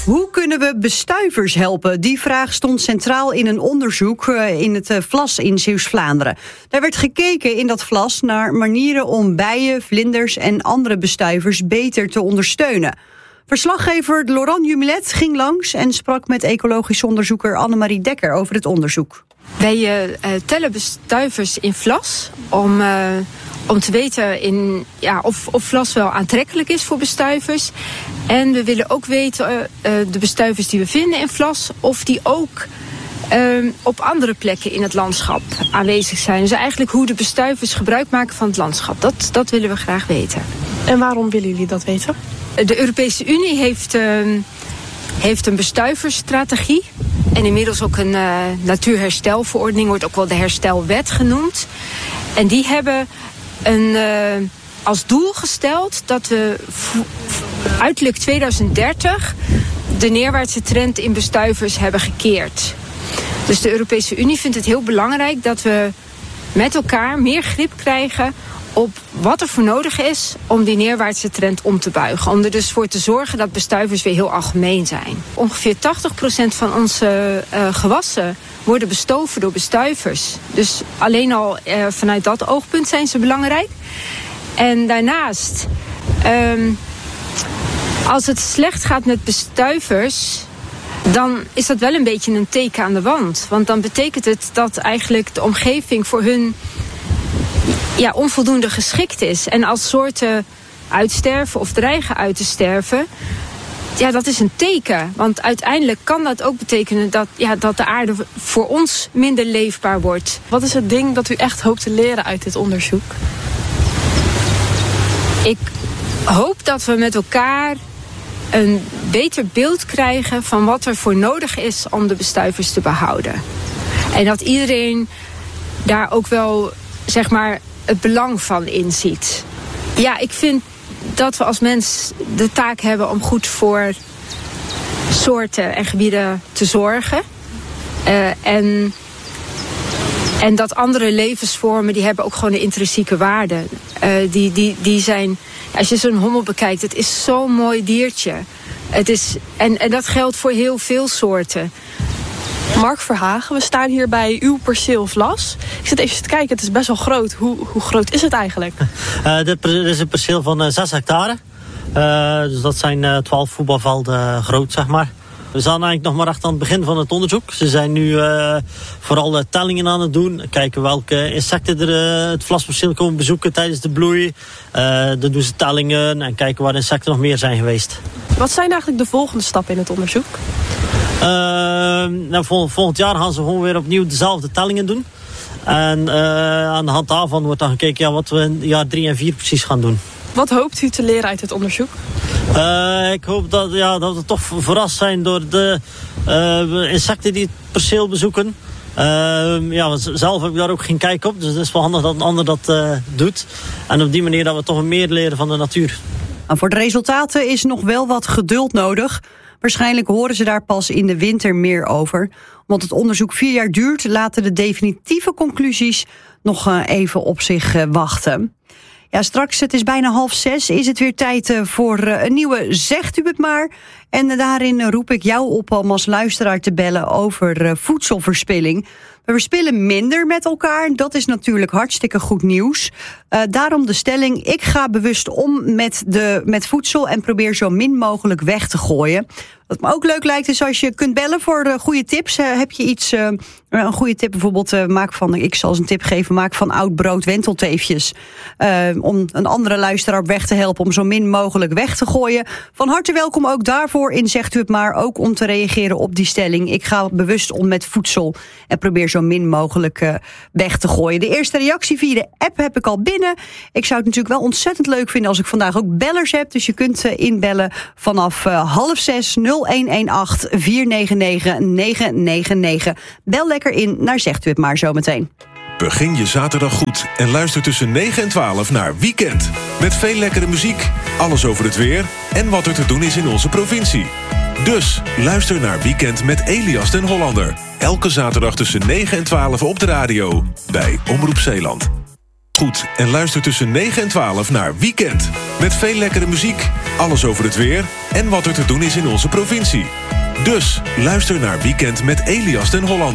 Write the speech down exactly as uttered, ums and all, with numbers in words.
Hoe kunnen we bestuivers helpen? Die vraag stond centraal in een onderzoek in het Vlas in Zeeuws-Vlaanderen. Daar werd gekeken in dat Vlas naar manieren om bijen, vlinders en andere bestuivers beter te ondersteunen. Verslaggever Laurent Jumilet ging langs en sprak met ecologisch onderzoeker Annemarie Dekker over het onderzoek. Wij uh, tellen bestuivers in Vlas om, uh, om te weten in, ja, of, of Vlas wel aantrekkelijk is voor bestuivers. En we willen ook weten, uh, de bestuivers die we vinden in Vlas, of die ook uh, op andere plekken in het landschap aanwezig zijn. Dus eigenlijk hoe de bestuivers gebruik maken van het landschap. Dat, dat willen we graag weten. En waarom willen jullie dat weten? De Europese Unie heeft, uh, heeft een bestuiversstrategie. En inmiddels ook een uh, natuurherstelverordening, wordt ook wel de herstelwet genoemd. En die hebben een, uh, als doel gesteld dat we v- uiterlijk tweeduizend dertig de neerwaartse trend in bestuivers hebben gekeerd. Dus de Europese Unie vindt het heel belangrijk dat we met elkaar meer grip krijgen op wat er voor nodig is om die neerwaartse trend om te buigen. Om er dus voor te zorgen dat bestuivers weer heel algemeen zijn. Ongeveer tachtig procent van onze uh, gewassen worden bestoven door bestuivers. Dus alleen al uh, vanuit dat oogpunt zijn ze belangrijk. En daarnaast, um, als het slecht gaat met bestuivers, dan is dat wel een beetje een teken aan de wand. Want dan betekent het dat eigenlijk de omgeving voor hun ja, onvoldoende geschikt is. En als soorten uitsterven of dreigen uit te sterven, ja, dat is een teken. Want uiteindelijk kan dat ook betekenen dat, ja, dat de aarde voor ons minder leefbaar wordt. Wat is het ding dat u echt hoopt te leren uit dit onderzoek? Ik hoop dat we met elkaar een beter beeld krijgen van wat er voor nodig is om de bestuivers te behouden. En dat iedereen daar ook wel, zeg maar, het belang van inziet. Ja, ik vind dat we als mens de taak hebben om goed voor soorten en gebieden te zorgen. Uh, en, en dat andere levensvormen, die hebben ook gewoon een intrinsieke waarde. Uh, die, die, die zijn, als je zo'n hommel bekijkt, het is zo'n mooi diertje. Het is, en, en dat geldt voor heel veel soorten. Mark Verhagen, we staan hier bij uw perceel Vlas. Ik zit even te kijken, het is best wel groot. Hoe, hoe groot is het eigenlijk? Uh, dit is een perceel van uh, zes hectare. Uh, dus dat zijn uh, twaalf voetbalvelden groot, zeg maar. We staan eigenlijk nog maar echt aan het begin van het onderzoek. Ze zijn nu uh, vooral uh, tellingen aan het doen. Kijken welke insecten er uh, het Vlasperceel komen bezoeken tijdens de bloei. Uh, dan doen ze tellingen en kijken waar insecten nog meer zijn geweest. Wat zijn eigenlijk de volgende stappen in het onderzoek? Uh, nou, vol, volgend jaar gaan ze gewoon weer opnieuw dezelfde tellingen doen. En uh, aan de hand daarvan wordt dan gekeken ja, wat we in jaar drie en vier precies gaan doen. Wat hoopt u te leren uit het onderzoek? Uh, ik hoop dat, ja, dat we toch verrast zijn door de uh, insecten die het perceel bezoeken. Uh, ja, zelf heb ik daar ook geen kijk op, dus het is wel handig dat een ander dat uh, doet. En op die manier dat we toch meer leren van de natuur. En voor de resultaten is nog wel wat geduld nodig. Waarschijnlijk horen ze daar pas in de winter meer over. Omdat het onderzoek vier jaar duurt, laten de definitieve conclusies nog uh, even op zich uh, wachten. Ja, straks, het is bijna half zes, is het weer tijd uh, voor uh, een nieuwe Zegt u het maar. En uh, daarin uh, roep ik jou op om als luisteraar te bellen over uh, voedselverspilling. We verspillen minder met elkaar, dat is natuurlijk hartstikke goed nieuws. Uh, daarom de stelling, ik ga bewust om met, de, met voedsel en probeer zo min mogelijk weg te gooien. Wat me ook leuk lijkt is als je kunt bellen voor uh, goede tips. Uh, heb je iets, uh, een goede tip bijvoorbeeld, uh, maak van, ik zal eens een tip geven, maak van oud brood wentelteefjes. Uh, om een andere luisteraar op weg te helpen om zo min mogelijk weg te gooien. Van harte welkom ook daarvoor in Zegt u het maar, ook om te reageren op die stelling. Ik ga bewust om met voedsel en probeer zo min mogelijk uh, weg te gooien. De eerste reactie via de app heb ik al binnen. Ik zou het natuurlijk wel ontzettend leuk vinden als ik vandaag ook bellers heb. Dus je kunt uh, inbellen vanaf uh, half zes nul een een acht vier negen negen negen negen negen. Bel lekker in naar Zegt u het maar zometeen. Begin je zaterdag goed en luister tussen negen en twaalf naar Weekend. Met veel lekkere muziek, alles over het weer en wat er te doen is in onze provincie. Dus luister naar Weekend met Elias den Hollander. Elke zaterdag tussen negen en twaalf op de radio bij Omroep Zeeland. Goed, en luister tussen negen en twaalf naar Weekend. Met veel lekkere muziek, alles over het weer en wat er te doen is in onze provincie. Dus luister naar Weekend met Elias den Hollander.